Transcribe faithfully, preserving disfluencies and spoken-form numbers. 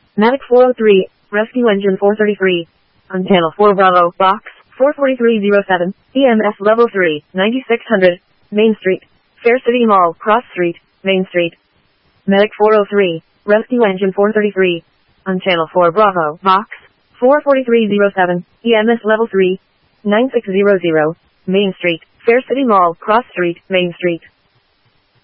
Medic four oh three, Rescue Engine four thirty-three. On Channel four Bravo, Box four forty-three oh seven, E M S Level three, ninety-six hundred, Main Street, Fair City Mall, Cross Street, Main Street. Medic four oh three, Rescue Engine four thirty-three. On Channel four Bravo, Box four forty-three oh seven, E M S Level three, nine six hundred, Main Street, Fair City Mall, Cross Street, Main Street.